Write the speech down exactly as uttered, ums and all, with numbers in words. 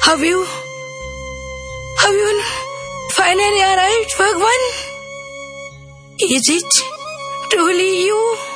Have you, have you finally arrived, Bhagwan? Is it truly you?